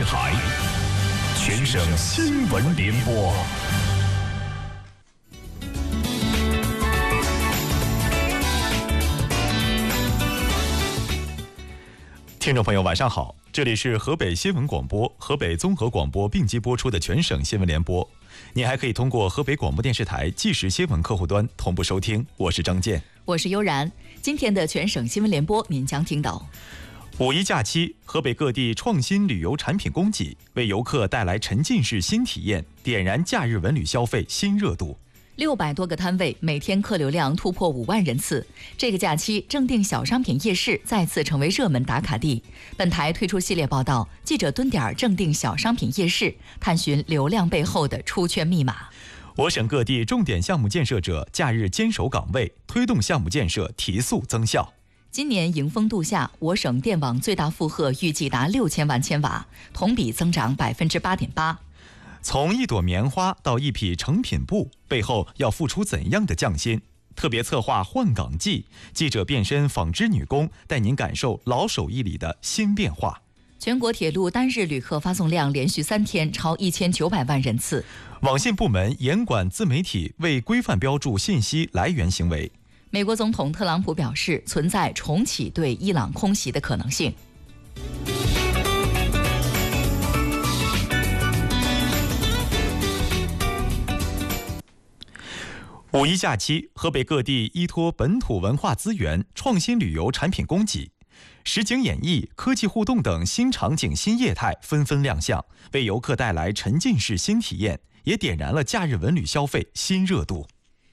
视台，全省新闻联播。听众朋友，晚上好，这里是河北新闻广播、河北综合广播并机播出的全省新闻联播。您还可以通过河北广播电视台即时新闻客户端同步收听。我是张健， 我是悠然。今天的全省新闻联播，您将听到： 五一假期，河北各地创新旅游产品供给，为游客带来沉浸式新体验，点燃假日文旅消费新热度。 600多个摊位，每天客流量突破5万人次。这个假期，正定小商品夜市再次成为热门打卡地。本台推出系列报道，记者蹲点正定小商品夜市，探寻流量背后的出圈密码。 我省各地重点项目建设者假日坚守岗位，推动项目建设提速增效。 今年迎风度夏，我省电网最大负荷预计达6000万千瓦，同比增长8.8%。 从一朵棉花到一匹成品布，背后要付出怎样的匠心？特别策划换岗记，记者变身纺织女工，带您感受老手艺里的新变化。 全国铁路单日旅客发送量连续3天超1900万人次。 网信部门严管自媒体未规范标注信息来源行为。 美国总统特朗普表示，存在重启对伊朗空袭的可能性。 五一假期，河北各地依托本土文化资源，创新旅游产品供给，实景演绎、科技互动等新场景新业态纷纷亮相，为游客带来沉浸式新体验，也点燃了假日文旅消费新热度。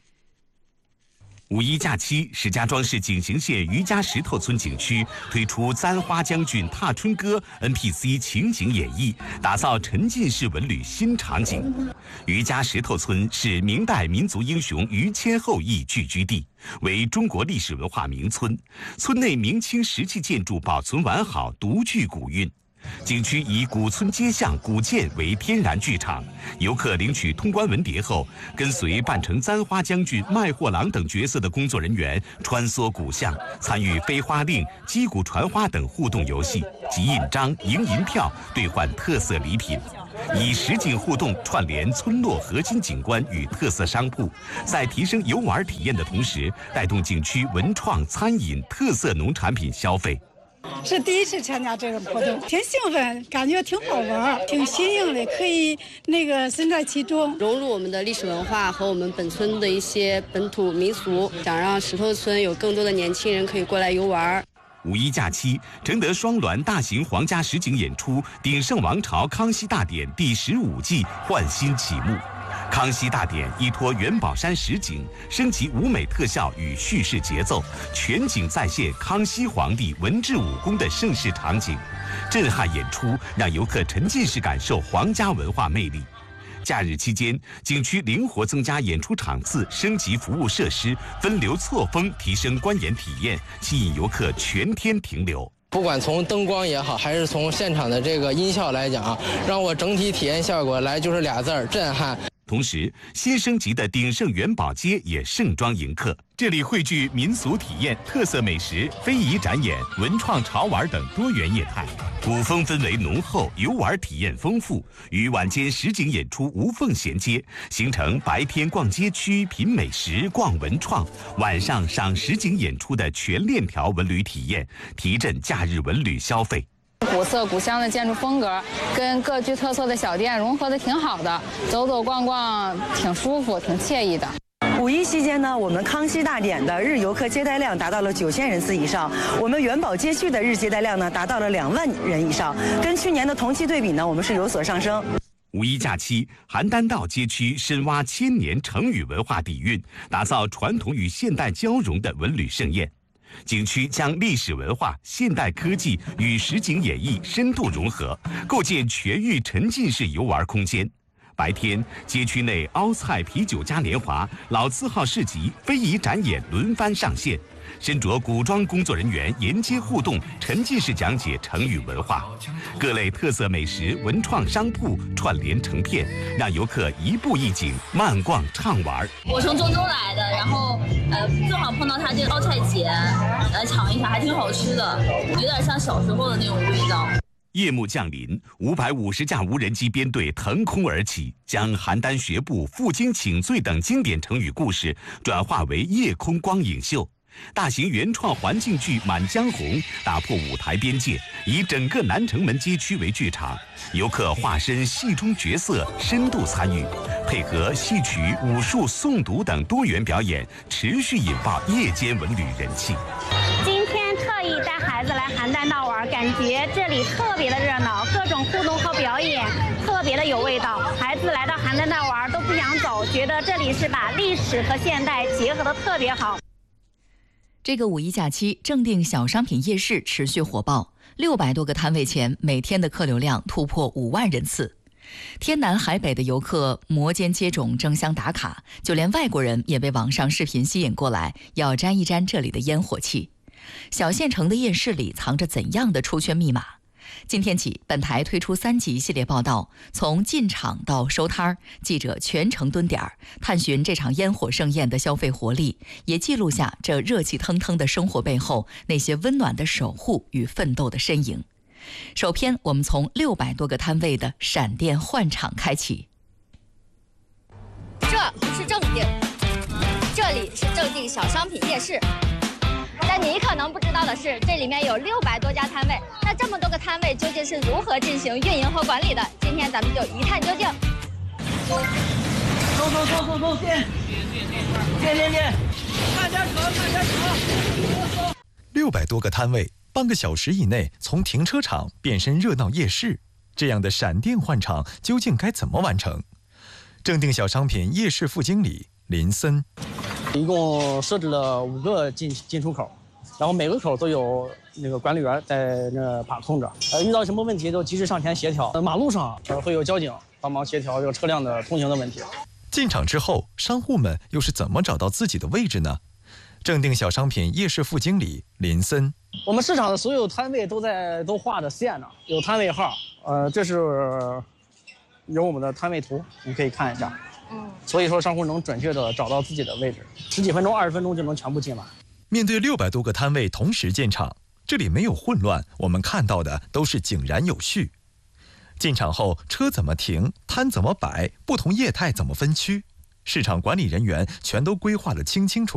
五一假期，石家庄市景行县余家石头村景区推出《簪花将军踏春歌》NPC 情景演绎，打造沉浸式文旅新场景。余家石头村是明代民族英雄于谦后裔聚居地，为中国历史文化名村。村内明清石器建筑保存完好，独具古韵。景区以古村街巷、古建为天然剧场，游客领取通关文牒后，跟随扮成簪花将军、卖货郎等角色的工作人员穿梭古巷，参与飞花令、击鼓传花等互动游戏，集印章、赢银票，兑换特色礼品。以实景互动串联村落核心景观与特色商铺，在提升游玩体验的同时，带动景区文创、餐饮、特色农产品消费。 是第一次参加这个活动，挺兴奋，感觉挺好玩，挺新颖的，可以身在其中， 融入我们的历史文化和我们本村的一些本土民俗，想让石头村有更多的年轻人可以过来游玩。 五一假期，承德双滦大型皇家实景演出《鼎盛王朝康熙大典》第15季焕新启幕。康熙大典依托元宝山实景，升级舞美特效与叙事节奏，全景再现康熙皇帝文治武功的盛世场景，震撼演出让游客沉浸式感受皇家文化魅力。假日期间，景区灵活增加演出场次，升级服务设施，分流错峰，提升观演体验，吸引游客全天停留。 不管从灯光也好，还是从现场的这个音效来讲啊，让我整体体验效果来就是俩字儿：震撼。 同时，新升级的鼎盛元宝街也盛装迎客，这里汇聚民俗体验、特色美食、非遗展演、文创潮玩等多元业态，古风氛围浓厚，游玩体验丰富，与晚间实景演出无缝衔接，形成白天逛街区、品美食、逛文创，晚上赏实景演出的全链条文旅体验，提振假日文旅消费。 古色古香的建筑风格跟各具特色的小店融合的挺好的，走走逛逛挺舒服，挺惬意的。 五一期间呢，我们康熙大典的日游客接待量达到了9000人次以上，我们元宝街区的日接待量呢达到了2万人以上，跟去年的同期对比呢，我们是有所上升。 五一假期，邯郸道街区深挖1000年成语文化底蕴，打造传统与现代交融的文旅盛宴。景区将历史文化、现代科技与实景演绎深度融合，构建全域沉浸式游玩空间。白天，街区内凹菜啤酒嘉年华、老字号市集、非遗展演轮番上线，身着古装工作人员沿街互动，沉浸式讲解成语文化，各类特色美食、文创商铺串联成片，让游客一步一景，慢逛畅玩。 我从中州来的，然后正好碰到他这个凹菜节，来尝一下，还挺好吃的，有点像小时候的那种味道。 夜幕降临，550架无人机编队腾空而起，将邯郸学步、负荆请罪等经典成语故事转化为夜空光影秀。大型原创环境剧《满江红》打破舞台边界，以整个南城门街区为剧场，游客化身戏中角色，深度参与，配合戏曲、武术、诵读等多元表演，持续引爆夜间文旅人气。 今天特意带孩子来邯郸道玩，感觉这里特别的热闹，各种互动和表演特别的有味道。孩子来到邯郸道玩都不想走，觉得这里是把历史和现代结合的特别好。 这个五一假期，正定小商品夜市持续火爆，600多个摊位前每天的客流量突破5万人次。天南海北的游客摩肩接踵争相打卡，就连外国人也被网上视频吸引过来，要沾一沾这里的烟火气。小县城的夜市里藏着怎样的出圈密码？今天起，本台推出3集系列报道，从进场到收摊儿，记者全程蹲点儿，探寻这场烟火盛宴的消费活力，也记录下这热气腾腾的生活背后那些温暖的守护与奋斗的身影。首篇，我们从600多个摊位的闪电换场开启。 这是正定，这里是正定小商品夜市。但你可能不知道的是，这里面有600多家摊位。那这么多个摊位究竟是如何进行运营和管理的？今天咱们就一探究竟。 走，进，慢点走。 600多个摊位，半个小时以内从停车场变身热闹夜市，这样的闪电换场究竟该怎么完成？正定小商品夜市副经理林森， 一共设置了5个进出口，然后每个口都有那个管理员在那把控着，遇到什么问题都及时上前协调。马路上会有交警帮忙协调这个车辆的通行的问题。 进场之后，商户们又是怎么找到自己的位置呢？正定小商品夜市副经理林森， 我们市场的所有摊位都画着线呢，有摊位号，这是有我们的摊位图，你可以看一下。所以说商户能准确的找到自己的位置，10几分钟、20分钟就能全部进来。 面对600多个摊位同时建场，这里没有混乱，我们看到的都是井然有序。进场后，车怎么停，摊怎么摆，不同业态怎么分区，市场管理人员全都规划得清清楚